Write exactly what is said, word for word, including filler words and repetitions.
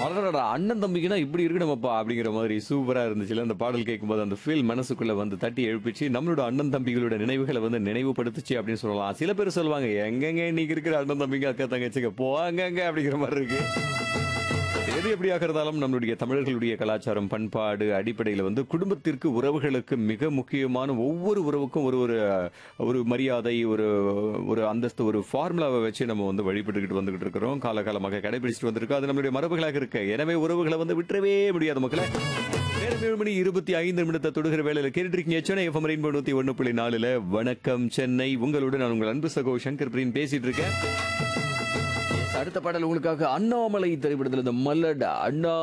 அடடடா! அண்ணன் தம்பிக்குன்னா இப்படி இருக்கணுமப்பா! அப்படிங்கிற மாதிரி சூப்பரா இருந்துச்சுல்ல. அந்த பாடல் கேட்கும்போது அந்த ஃபீல் மனசுக்குள்ள வந்து தட்டி எழுப்பிச்சு, நம்மளோட அண்ணன் தம்பிகளோட நினைவுகள வந்து நினைவுபடுத்துச்சு அப்படின்னு சொல்லலாம். சில பேர் சொல்லுவாங்க, "எங்கங்க இன்னைக்கு இருக்கிற அண்ணன் தம்பிங்க, அக்கா தங்கச்சிங்க போங்கங்க" அப்படிங்கிற மாரி இருக்கு. எது எப்படியாக இருந்தாலும் நம்மளுடைய தமிழர்களுடைய கலாச்சாரம், பண்பாடு அடிப்படையில வந்து குடும்பத்திற்கு, உறவுகளுக்கு மிக முக்கியமான ஒவ்வொரு உறவுக்கும் ஒரு ஒரு ஒரு மரியாதை, ஒரு ஒரு அந்தஸ்து, ஒரு ஃபார்முலாவ வச்சு நம்ம வந்து வழிபட்டுக்கிட்டு வந்துகிட்டு இருக்கிறோம். காலகாலமாக கடைபிடிச்சுட்டு வந்திருக்கோம். அது நம்மளுடைய மரபுகளாக இருக்கு. எனவே உறவுகள வந்து விட்டுறவே முடியாது மக்களே. நேரம் ஏழு மணி இருபத்தி ஐந்து நிமிடத்த தொடுகிற வேளையில கேட்டுட்டு இருக்கீங்க. சென்னை எஃப்எம் ரெயின்போ நூத்தி ஒன்று புள்ளி நாலுல வணக்கம் சென்னை. உங்களோட நான் உங்கள் அன்பு சகோ சங்கர் பிரியன் பேசிட்டு இருக்கேன். அடுத்த பாடல் உங்களுக்காக அண்ணாமலை திரைப்படத்தில் இந்த மல்லடா அண்ணா